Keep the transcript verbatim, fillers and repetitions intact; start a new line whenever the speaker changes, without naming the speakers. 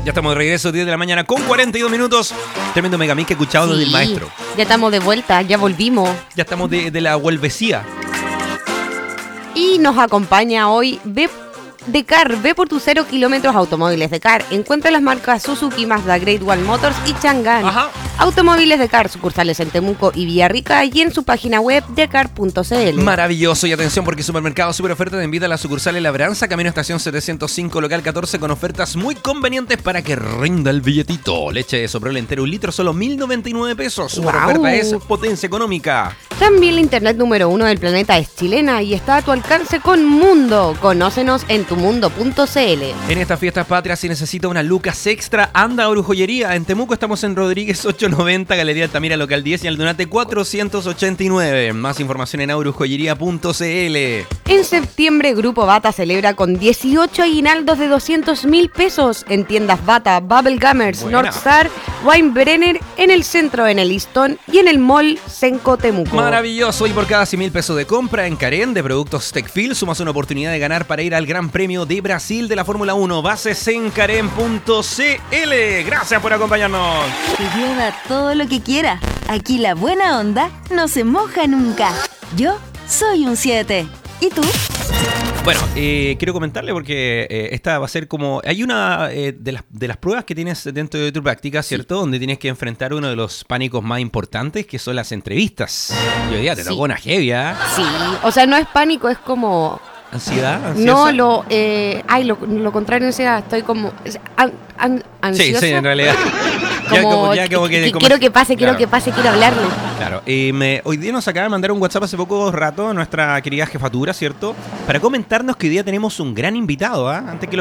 Ya estamos de regreso, diez de la mañana con cuarenta y dos minutos. Tremendo megamix que escuchado
Sí,
del maestro.
Ya estamos de vuelta, ya volvimos.
Ya estamos de, de la vuelvecía.
Y nos acompaña hoy Ve de Car. Ve por tus cero kilómetros automóviles de Car. Encuentra las marcas Suzuki, Mazda, Great Wall Motors y Chang'an.
Ajá.
Automóviles de Car, sucursales en Temuco y Villarrica y en su página web decar punto c l.
Maravilloso, y atención porque Supermercado Super Oferta te invita a la sucursal en Labranza, camino a estación setecientos cinco, local catorce, con ofertas muy convenientes para que rinda el billetito. Leche de Soprole entero, un litro, solo mil noventa y nueve pesos. Super
Wow.
Oferta es potencia económica.
También la internet número uno del planeta es chilena y está a tu alcance con Mundo. Conócenos en tu mundo punto c l.
En estas fiestas patrias, si necesita una lucas extra, anda a Brujoyería. En Temuco estamos en Rodríguez ochocientos noventa, Galería Altamira, local diez, y Aldunate cuatrocientos ochenta y nueve. Más información en aurujoyería punto c l.
En septiembre, Grupo Bata celebra con dieciocho aguinaldos de doscientos mil pesos en tiendas Bata, Bubble Gummers,
Buena.
Northstar, Weinbrenner, en el centro, en el Listón y en el Mall Senco Temuco.
Maravilloso, y por cada cien mil pesos de compra en Karen de productos Techfil sumas una oportunidad de ganar para ir al Gran Premio de Brasil de la Fórmula uno. Bases en karen punto c l. Gracias por acompañarnos.
Que llueva todo lo que quiera. Aquí la buena onda no se moja nunca. Yo soy un siete. ¿Y tú?
Bueno, eh, quiero comentarle porque eh, esta va a ser como... Hay una eh, de, las, de las pruebas que tienes dentro de tu práctica, ¿cierto? Sí. Donde tienes que enfrentar uno de los pánicos más importantes, que son las entrevistas. Y hoy día te
Sí.
tocó una heavy, ¿eh?
Sí, o sea, no es pánico, es como...
¿Ansiedad? ¿Ansiosa?
No, lo... Eh, ay, lo, lo contrario de ansiedad, estoy como... An, an,
Sí,
ansiosa.
sí, en realidad.
Como,
Ya como- ya como que-
que-
como-
quiero que pase, quiero
Claro.
que pase, quiero hablarle.
Claro, eh, me- hoy día nos acaba de mandar un WhatsApp hace poco rato nuestra querida jefatura, ¿cierto? Para comentarnos que hoy día tenemos un gran invitado, ¿ah? Antes que lo